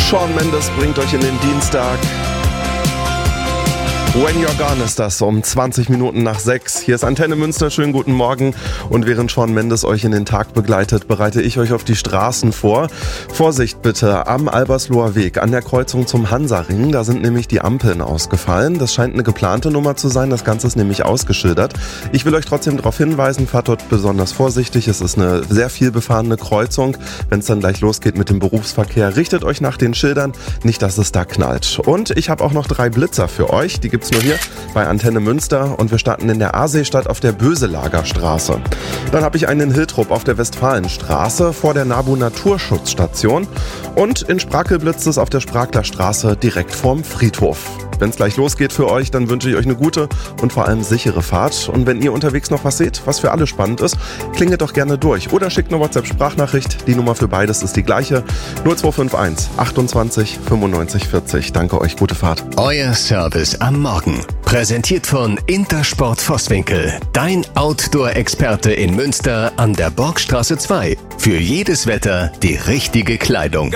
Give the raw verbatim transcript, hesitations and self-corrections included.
Shawn Mendes bringt euch in den Dienstag. When You're Gone ist das um zwanzig Minuten nach sechs. Hier ist Antenne Münster, schönen guten Morgen. Und während Shawn Mendes euch in den Tag begleitet, bereite ich euch auf die Straßen vor. Vorsicht bitte am Albersloher Weg, an der Kreuzung zum Hansaring. Da sind nämlich die Ampeln ausgefallen. Das scheint eine geplante Nummer zu sein. Das Ganze ist nämlich ausgeschildert. Ich will euch trotzdem darauf hinweisen, fahrt dort besonders vorsichtig. Es ist eine sehr viel befahrene Kreuzung. Wenn es dann gleich losgeht mit dem Berufsverkehr, richtet euch nach den Schildern. Nicht, dass es da knallt. Und ich habe auch noch drei Blitzer für euch. Die gibt's nur hier bei Antenne Münster und wir starten in der Aasseestadt auf der Böselager Straße. Dann habe ich einen in Hiltrup auf der Westfalenstraße vor der NABU Naturschutzstation und in Sprakel blitzt es auf der Sprakler Straße direkt vorm Friedhof. Wenn es gleich losgeht für euch, dann wünsche ich euch eine gute und vor allem sichere Fahrt. Und wenn ihr unterwegs noch was seht, was für alle spannend ist, klingelt doch gerne durch oder schickt eine WhatsApp-Sprachnachricht. Die Nummer für beides ist die gleiche. null zwei fünf eins achtundzwanzig fünfundneunzig vierzig. Danke euch, gute Fahrt. Euer Service am Morgen. Präsentiert von Intersport Vosswinkel. Dein Outdoor-Experte in Münster an der Borgstraße zwei. Für jedes Wetter die richtige Kleidung.